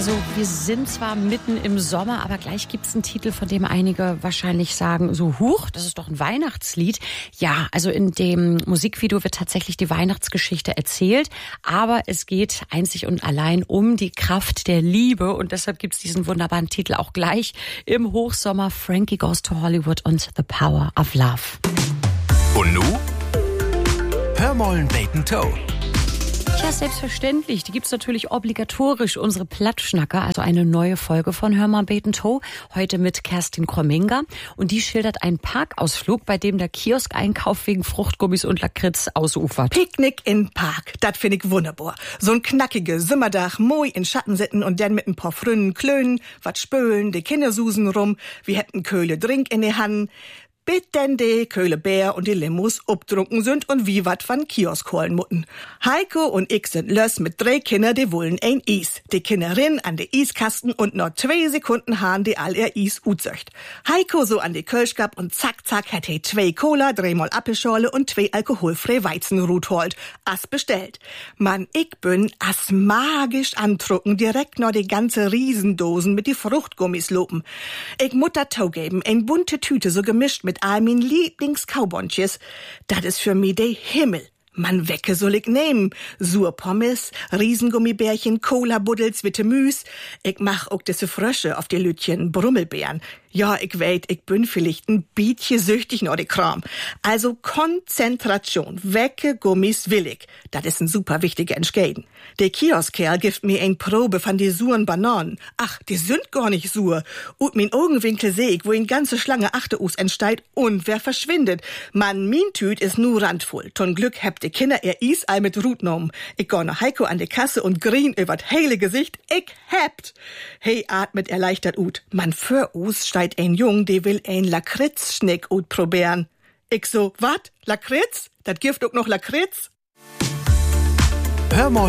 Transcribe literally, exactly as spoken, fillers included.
Also wir sind zwar mitten im Sommer, aber gleich gibt's einen Titel, von dem einige wahrscheinlich sagen, so huch, das ist doch ein Weihnachtslied. Ja, also in dem Musikvideo wird tatsächlich die Weihnachtsgeschichte erzählt, aber es geht einzig und allein um die Kraft der Liebe und deshalb gibt's diesen wunderbaren Titel auch gleich im Hochsommer, Frankie Goes to Hollywood und The Power of Love. Und nu? Hör mollen Bacon Toe. Ja, selbstverständlich. Die gibt's natürlich obligatorisch, unsere Plattschnacker, also eine neue Folge von Hör mal Bacon Toe, heute mit Kerstin Krominga. Und die schildert einen Parkausflug, bei dem der Kiosk-Einkauf wegen Fruchtgummis und Lakritz ausufert. Picknick in Park, das finde ich wunderbar. So ein knackige Simmerdach, moi in Schatten sitten und dann mit ein paar frünen Klönen, wat spölen, die Kinder susen rum, wir hätten Köhle Drink in die Hand. Bis denn die Köhle Bär und die Limos obdrunken sind und wie wat van Kiosk holen mutten. Heiko und ich sind lös mit drei Kinder, die wollen ein Is. Die Kinderin an die Iskasten und noch zwei Sekunden haben die all ihr Is utzöcht. Heiko so an die Kölschgab und zack, zack, hat he zwei Cola, dreimal Apfelschorle und zwei alkoholfrei Weizenrut holt. As bestellt. Mann, ich bin as magisch antrucken, direkt noch die ganze Riesendosen mit die Fruchtgummis lopen. Ich mutter Tau geben, ein bunte Tüte so gemischt mit mit all min Lieblings-Kaubontjes. Das ist für mich der Himmel. Man wecke soll ich nehmen. Surpommes, Riesengummibärchen, Cola-Buddels, Vitamüs. Ich mach auch diese Frösche auf die Lütchen, Brummelbeeren. Ja, ich weet, ich bin vielleicht ein Bietje süchtig noch die Kram. Also Konzentration, wecke Gummis willig. Das ist ein super wichtiger Entscheiden. Der Kioskkerl gibt mir ein Probe von die suren Bananen. Ach, die sind gar nicht sur. Und min Augenwinkel seh ich, wo in ganze Schlange Achterus entsteigt und wer verschwindet. Man, min Tüt ist nur randvoll. Ton Glück habt die Kinder ihr Is all mit Rut nom. Ich geh nach Heiko an die Kasse und grin übert heile Gesicht. Ich habt. Hey, atmet erleichtert ut. Man für us steigt ein Jung, die will ein Lakritzschneck ut probieren. Ich so, wat? Lakritz? Dat gibt auch noch Lakritz? Hör mal